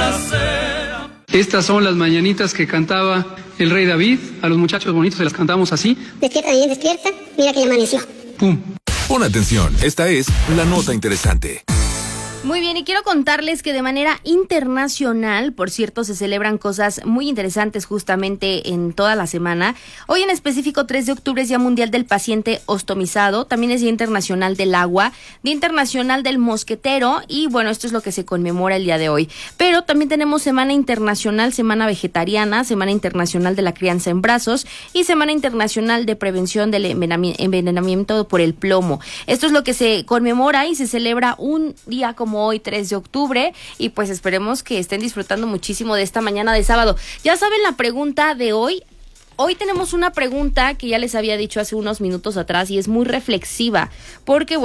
Estas son las mañanitas que cantaba el rey David. A los muchachos bonitos se las cantamos así. Despierta, bien, despierta. Mira que ya amaneció. ¡Pum! Pon atención, esta es la nota interesante. Muy bien, y quiero contarles que de manera internacional, por cierto, se celebran cosas muy interesantes justamente en toda la semana. Hoy en específico, 3 de octubre es Día Mundial del Paciente Ostomizado, también es Día Internacional del Agua, Día Internacional del Mosquetero, y bueno, esto es lo que se conmemora el día de hoy. Pero también tenemos Semana Internacional, Semana Vegetariana, Semana Internacional de la Crianza en Brazos y Semana Internacional de Prevención del Envenenamiento por el Plomo. Esto es lo que se conmemora y se celebra un día como hoy, 3 de octubre, y pues esperemos que estén disfrutando muchísimo de esta mañana de sábado. Ya saben la pregunta de hoy. Hoy tenemos una pregunta que ya les había dicho hace unos minutos atrás y es muy reflexiva, porque